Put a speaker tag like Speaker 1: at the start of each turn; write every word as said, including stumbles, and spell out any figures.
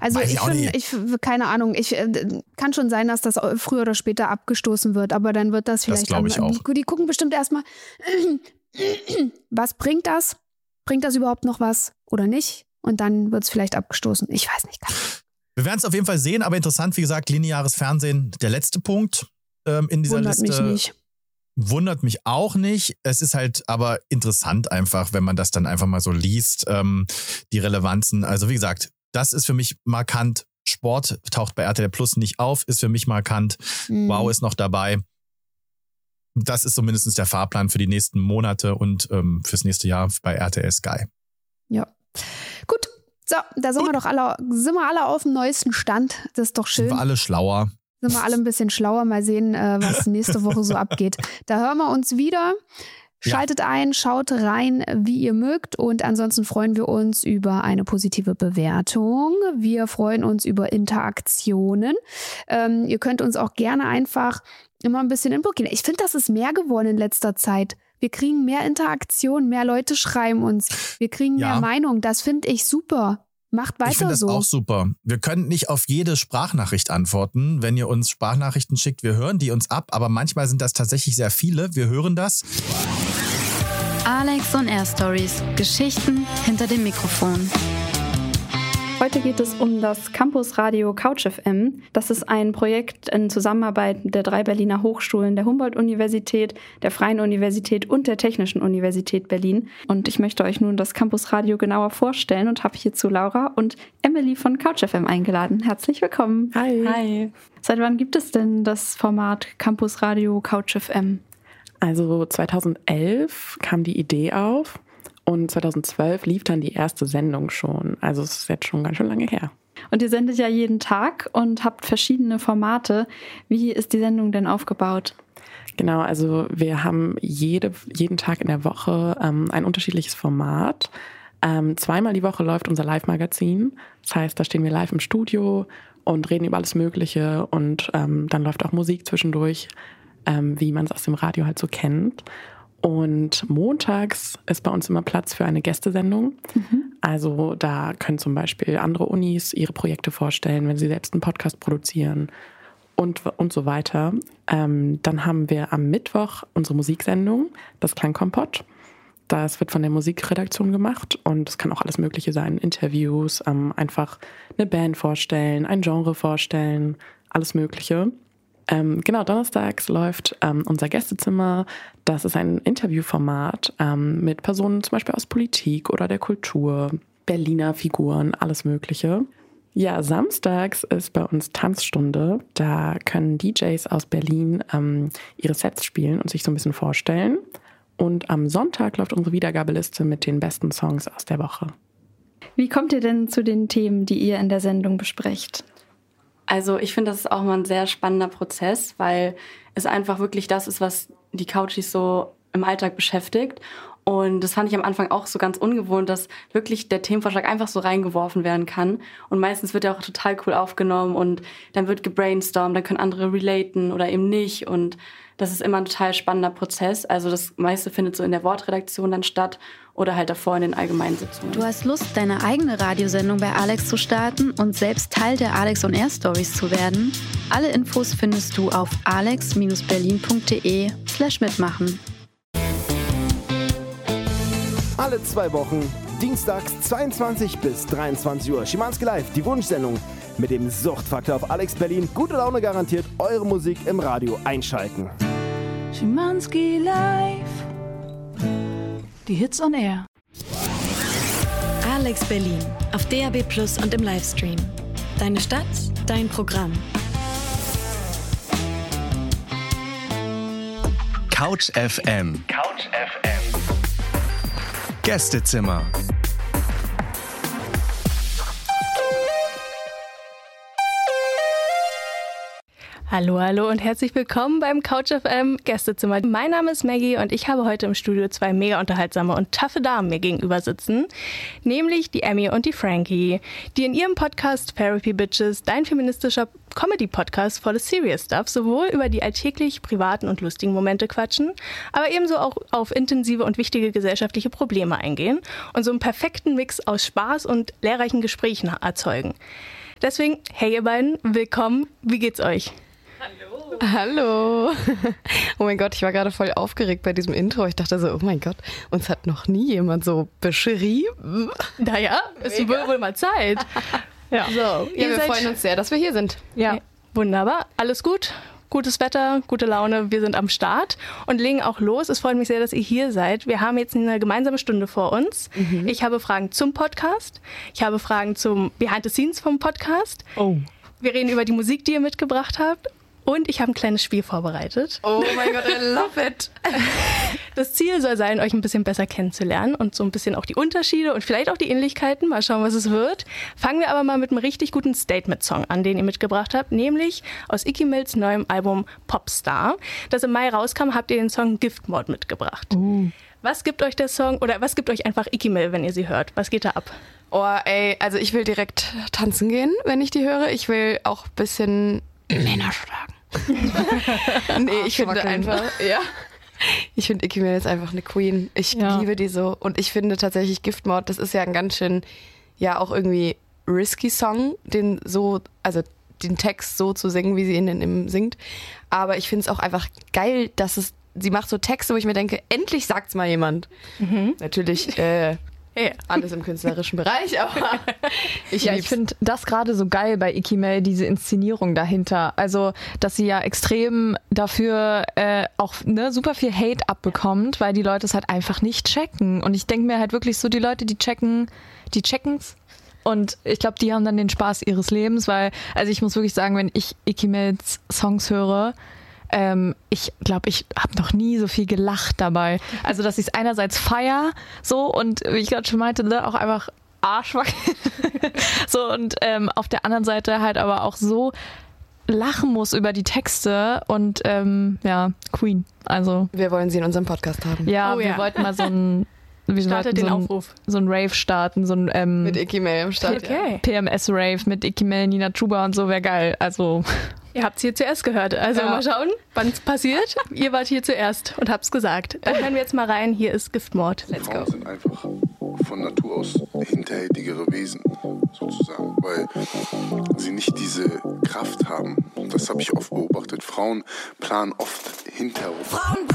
Speaker 1: Also
Speaker 2: Weiß
Speaker 1: ich,
Speaker 2: ich auch
Speaker 1: finde,
Speaker 2: nicht.
Speaker 1: ich keine Ahnung, ich äh, kann schon sein, dass das früher oder später abgestoßen wird, aber dann wird das vielleicht.
Speaker 2: Das glaube ich
Speaker 1: an,
Speaker 2: auch.
Speaker 1: Die, die gucken bestimmt erstmal, was bringt das? Bringt das überhaupt noch was oder nicht? Und dann wird es vielleicht abgestoßen. Ich weiß nicht.
Speaker 2: Wir werden es auf jeden Fall sehen, aber interessant, wie gesagt, lineares Fernsehen, der letzte Punkt ähm, in dieser
Speaker 1: Wundert
Speaker 2: Liste.
Speaker 1: mich nicht.
Speaker 2: Wundert mich auch nicht. Es ist halt aber interessant einfach, wenn man das dann einfach mal so liest, ähm, die Relevanzen. Also wie gesagt, das ist für mich markant. Sport taucht bei R T L Plus nicht auf, ist für mich markant.
Speaker 1: Mhm.
Speaker 2: Wow ist noch dabei. Das ist zumindest der Fahrplan für die nächsten Monate und ähm, fürs nächste Jahr bei R T L Sky.
Speaker 1: Ja. Gut. So, da sind
Speaker 2: Gut.
Speaker 1: wir doch alle, sind wir alle auf dem neuesten Stand. Das ist doch schön.
Speaker 2: Sind wir alle schlauer.
Speaker 1: Sind wir alle ein bisschen schlauer. Mal sehen, äh, was nächste Woche so abgeht. Da hören wir uns wieder. Schaltet ja. ein, schaut rein, wie ihr mögt. Und ansonsten freuen wir uns über eine positive Bewertung. Wir freuen uns über Interaktionen. Ähm, ihr könnt uns auch gerne einfach immer ein bisschen Input geben. Ich finde, das ist mehr geworden in letzter Zeit. Wir kriegen mehr Interaktion, mehr Leute schreiben uns. Wir kriegen
Speaker 2: Ja.
Speaker 1: mehr Meinung. Das finde ich super. Macht weiter
Speaker 2: Ich finde das
Speaker 1: so.
Speaker 2: auch super. Wir können nicht auf jede Sprachnachricht antworten. Wenn ihr uns Sprachnachrichten schickt, wir hören die uns ab. Aber manchmal sind das tatsächlich sehr viele. Wir hören das.
Speaker 3: Alex on Air Stories. Geschichten hinter dem Mikrofon.
Speaker 4: Heute geht es um das Campusradio Couch F M. Das ist ein Projekt in Zusammenarbeit der drei Berliner Hochschulen, der Humboldt-Universität, der Freien Universität und der Technischen Universität Berlin. Und ich möchte euch nun das Campusradio genauer vorstellen und habe hierzu Laura und Emily von Couch F M eingeladen. Herzlich willkommen.
Speaker 5: Hi.
Speaker 4: Hi. Seit wann gibt es denn das Format Campusradio Couch F M?
Speaker 5: Also zweitausendelf kam die Idee auf. Und zweitausendzwölf lief dann die erste Sendung schon. Also es ist jetzt schon ganz schön lange her.
Speaker 4: Und ihr sendet ja jeden Tag und habt verschiedene Formate. Wie ist die Sendung denn aufgebaut?
Speaker 5: Genau, also wir haben jede, jeden Tag in der Woche ähm, ein unterschiedliches Format. Ähm, zweimal die Woche läuft unser Live-Magazin. Das heißt, da stehen wir live im Studio und reden über alles Mögliche. Und ähm, dann läuft auch Musik zwischendurch, ähm, wie man es aus dem Radio halt so kennt. Und montags ist bei uns immer Platz für eine Gästesendung. Mhm. Also da können zum Beispiel andere Unis ihre Projekte vorstellen, wenn sie selbst einen Podcast produzieren und, und so weiter. Ähm, dann haben wir am Mittwoch unsere Musiksendung, das Klangkompott. Das wird von der Musikredaktion gemacht und es kann auch alles Mögliche sein. Interviews, ähm, einfach eine Band vorstellen, ein Genre vorstellen, alles Mögliche. Ähm, genau, donnerstags läuft ähm, unser Gästezimmer. Das ist ein Interviewformat ähm, mit Personen zum Beispiel aus Politik oder der Kultur, Berliner Figuren, alles Mögliche. Ja, samstags ist bei uns Tanzstunde. Da können D Js aus Berlin ähm, ihre Sets spielen und sich so ein bisschen vorstellen. Und am Sonntag läuft unsere Wiedergabeliste mit den besten Songs aus der Woche.
Speaker 4: Wie kommt ihr denn zu den Themen, die ihr in der Sendung besprecht?
Speaker 6: Also ich finde, das ist auch mal ein sehr spannender Prozess, weil es einfach wirklich das ist, was die Couchies so im Alltag beschäftigt. Und das fand ich am Anfang auch so ganz ungewohnt, dass wirklich der Themenvorschlag einfach so reingeworfen werden kann. Und meistens wird er auch total cool aufgenommen und dann wird gebrainstormt, dann können andere relaten oder eben nicht. Und das ist immer ein total spannender Prozess. Also das meiste findet so in der Wortredaktion dann statt oder halt davor in den allgemeinen Sitzungen.
Speaker 3: Du hast Lust, deine eigene Radiosendung bei Alex zu starten und selbst Teil der Alex on Air Stories zu werden? Alle Infos findest du auf alex berlin punkt de slash mitmachen.
Speaker 7: Alle zwei Wochen, dienstags zweiundzwanzig bis dreiundzwanzig Uhr. Schimanski Live, die Wunschsendung mit dem Suchtfaktor auf Alex Berlin. Gute Laune garantiert, eure Musik im Radio einschalten.
Speaker 8: Schimanski Live, die Hits on Air.
Speaker 9: Alex Berlin auf D A B Plus und im Livestream. Deine Stadt, dein Programm.
Speaker 10: Couch F M.
Speaker 11: Couch F M.
Speaker 10: Gästezimmer.
Speaker 12: Hallo, hallo und herzlich willkommen beim Couch F M Gästezimmer. Mein Name ist Maggie und ich habe heute im Studio zwei mega unterhaltsame und taffe Damen mir gegenüber sitzen, nämlich die Emmy und die Frankie, die in ihrem Podcast Therapy Bitches, dein feministischer Comedy-Podcast for the Serious Stuff, sowohl über die alltäglich privaten und lustigen Momente quatschen, aber ebenso auch auf intensive und wichtige gesellschaftliche Probleme eingehen und so einen perfekten Mix aus Spaß und lehrreichen Gesprächen erzeugen. Deswegen, hey ihr beiden, willkommen. Wie geht's euch?
Speaker 11: Hallo. Oh mein Gott, ich war gerade voll aufgeregt bei diesem Intro. Ich dachte so, oh mein Gott, uns hat noch nie jemand so beschrieben.
Speaker 12: Naja, es wird wohl mal Zeit.
Speaker 11: Ja,
Speaker 12: so,
Speaker 11: ja wir freuen uns sehr, dass wir hier sind.
Speaker 12: Ja, wunderbar. Alles gut? Gutes Wetter, gute Laune, wir sind am Start und legen auch los. Es freut mich sehr, dass ihr hier seid. Wir haben jetzt eine gemeinsame Stunde vor uns. Mhm. Ich habe Fragen zum Podcast. Ich habe Fragen zum Behind the Scenes vom Podcast.
Speaker 11: Oh.
Speaker 12: Wir reden über die Musik, die ihr mitgebracht habt. Und ich habe ein kleines Spiel vorbereitet.
Speaker 11: Oh mein Gott, I love it.
Speaker 12: Das Ziel soll sein, euch ein bisschen besser kennenzulernen und so ein bisschen auch die Unterschiede und vielleicht auch die Ähnlichkeiten. Mal schauen, was es wird. Fangen wir aber mal mit einem richtig guten Statement-Song an, den ihr mitgebracht habt, nämlich aus Icky Mills neuem Album Popstar. Das im Mai rauskam, habt ihr den Song Giftmord mitgebracht. Uh. Was gibt euch der Song oder was gibt euch einfach Icky Mill, wenn ihr sie hört? Was geht da ab?
Speaker 11: Oh, ey, also ich will direkt tanzen gehen, wenn ich die höre. Ich will auch ein bisschen Männer schlagen. nee, ich finde einfach, ja. Ich finde Icky Mill ist einfach eine Queen. Ich ja. liebe die so. Und ich finde tatsächlich Giftmord, das ist ja ein ganz schön, ja auch irgendwie risky Song, den so, also den Text so zu singen, wie sie ihn in singt. Aber ich finde es auch einfach geil, dass es, sie macht so Texte, wo ich mir denke, endlich sagt's mal jemand. Mhm. Natürlich, äh, Ja. alles im künstlerischen Bereich, aber ich,
Speaker 13: ja, ich finde das gerade so geil bei Icky Mill, diese Inszenierung dahinter. Also, dass sie ja extrem dafür äh, auch ne, super viel Hate abbekommt, weil die Leute es halt einfach nicht checken. Und ich denke mir halt wirklich so, die Leute, die checken, die checken's. Und ich glaube, die haben dann den Spaß ihres Lebens, weil, also ich muss wirklich sagen, wenn ich Icky Mills Songs höre, Ähm, ich glaube, ich habe noch nie so viel gelacht dabei. Also, dass ich es einerseits feier, so, und wie ich gerade schon meinte, ne, auch einfach Arschwackel. so, und ähm, auf der anderen Seite halt aber auch so lachen muss über die Texte und ähm, ja, Queen. Also
Speaker 11: wir wollen sie in unserem Podcast haben.
Speaker 13: Ja,
Speaker 12: oh,
Speaker 13: wir
Speaker 12: ja.
Speaker 13: wollten mal so ein Wir
Speaker 12: Startet den
Speaker 13: so ein,
Speaker 12: Aufruf.
Speaker 13: So ein Rave starten, so ein ähm,
Speaker 11: mit Icky Mill im Start.
Speaker 12: Okay.
Speaker 13: P M S-Rave mit Icky Mill, Nina Chuba und so, wäre geil. Also
Speaker 12: ihr habt es hier zuerst gehört. Also ja. mal schauen, wann es passiert. Ihr wart hier zuerst und habt's gesagt. Dann hören wir jetzt mal rein. Hier ist Giftmord. Let's
Speaker 14: Frauen
Speaker 12: go.
Speaker 14: sind einfach von Natur aus hinterhältigere Wesen, sozusagen, weil sie nicht diese Kraft haben. Das habe ich oft beobachtet. Frauen planen oft hinterher.